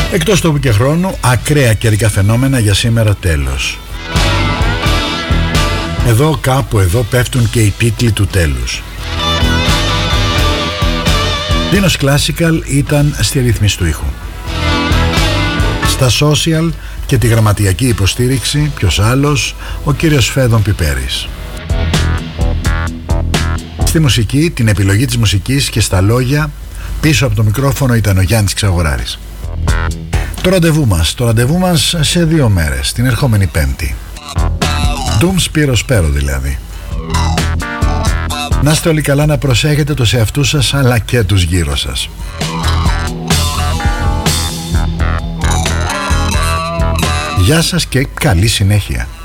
Εκτός τόπου και χρόνου, ακραία καιρικά φαινόμενα για σήμερα τέλος. Εδώ κάπου εδώ πέφτουν και οι τίτλοι του τέλους. Δίνος Classical ήταν στη ρύθμιση του ήχου. Στα social και τη γραμματιακή υποστήριξη, ποιος άλλος, ο κύριος Φέδων Πιπέρης. Στη μουσική, την επιλογή της μουσικής και στα λόγια, πίσω από το μικρόφωνο ήταν ο Γιάννης Ξαγοράρης. Το ραντεβού μας σε 2 μέρες, την ερχόμενη Πέμπτη. Ντουμ Σπύρο Σπέρο δηλαδή. Να είστε όλοι καλά, να προσέχετε τους εαυτούς σας αλλά και τους γύρω σας. Γεια σας και καλή συνέχεια.